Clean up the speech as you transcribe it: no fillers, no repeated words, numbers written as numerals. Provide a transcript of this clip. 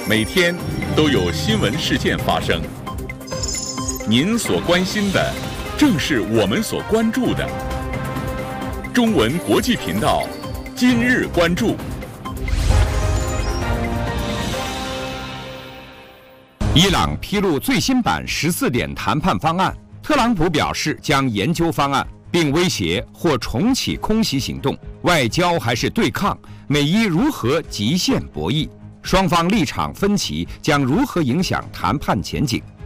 每天都有新闻事件发生。您所关心的，正是我们所关注的。中文国际频道，今日关注。 伊朗披露最新版14点谈判方案，特朗普表示将研究方案，并威胁或重启空袭行动。外交还是对抗？美伊如何极限博弈？双方立场分歧将如何影响谈判前景？